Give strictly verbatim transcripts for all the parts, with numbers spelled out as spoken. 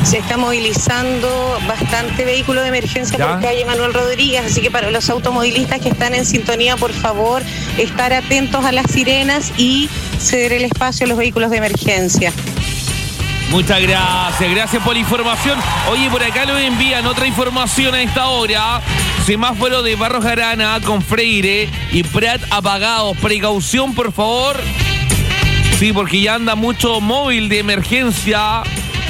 Se está movilizando bastante vehículo de emergencia ¿Ya? por calle Manuel Rodríguez, así que para los automovilistas que están en sintonía, por favor, estar atentos a las sirenas y ceder el espacio a los vehículos de emergencia. Muchas gracias, gracias por la información. Oye, por acá nos envían otra información a esta hora. Semáforo de Barros Arana con Freire y Prat apagados. Precaución, por favor. Sí, porque ya anda mucho móvil de emergencia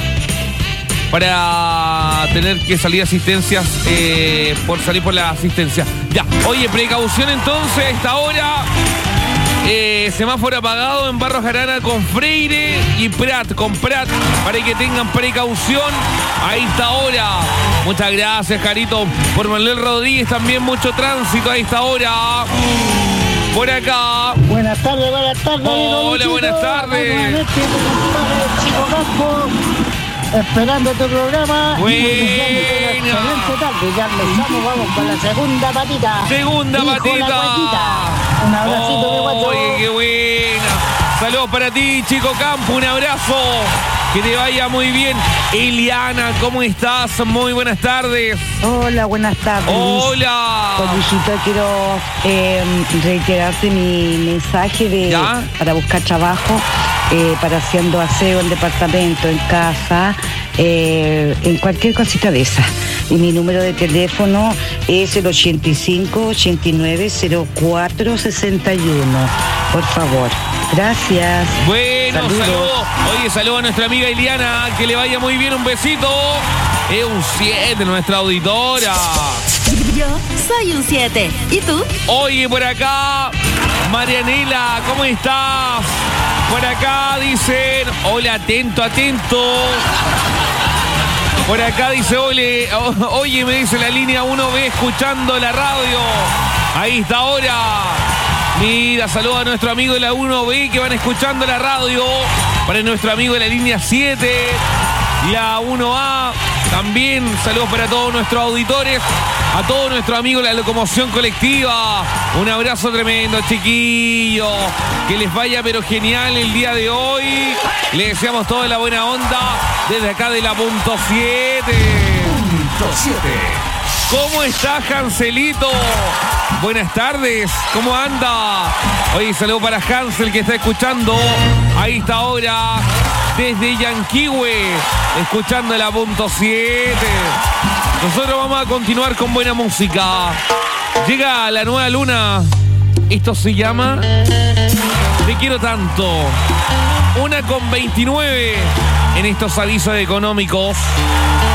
para tener que salir asistencias, eh, por salir por la asistencia. Ya, oye, precaución entonces a esta hora. Eh, semáforo apagado en Barros Arana con Freire y Prat, con Prat, para que tengan precaución a esta hora. Muchas gracias, Carito. Por Manuel Rodríguez también mucho tránsito a esta hora. Por acá. Buenas tardes, buenas tardes. Hola, buenas tardes. Chico Campo, esperando tu programa. Buena. Excelente tarde. Ya empezamos, vamos con la segunda patita. Segunda Hijo patita. La guatita. Un abracito de guacho. Oye, qué buena. Saludos para ti, Chico Campo. Un abrazo. Que te vaya muy bien. Eliana, ¿cómo estás? Muy buenas tardes. Hola, buenas tardes. Hola. Conejito, quiero eh, reiterarte mi mensaje de ¿Ya? para buscar trabajo, eh, para haciendo aseo en departamento, en casa, eh, en cualquier cosita de esa. Y mi número de teléfono es el ochenta y cinco, ochenta y nueve, cero cuatro, sesenta y uno. Por favor. Gracias. Bueno, Saludos. saludos. Oye, saludos a nuestra amiga Eliana. Que le vaya muy bien. Un besito. Es un siete, nuestra auditora. Yo soy un siete. ¿Y tú? Oye, por acá, Marianela, ¿cómo estás? Por acá dicen, hola, atento, atento. Por acá dice, oye, oye, me dice la línea uno B escuchando la radio. Ahí está ahora. Mira, saludos a nuestro amigo de la uno B que van escuchando la radio. Para nuestro amigo de la línea siete, la uno A. También saludos para todos nuestros auditores. A todos nuestros amigos de la locomoción colectiva. Un abrazo tremendo, chiquillos. Que les vaya pero genial el día de hoy. Les deseamos toda la buena onda desde acá de la punto siete. Punto siete. ¿Cómo estás, Hanselito? Buenas tardes, ¿cómo anda? Oye, saludo para Hansel que está escuchando a esta hora desde Yanquihue, escuchando la punto siete. Nosotros vamos a continuar con buena música. Llega la nueva luna. Esto se llama Te quiero tanto. Una con veintinueve en estos avisos económicos.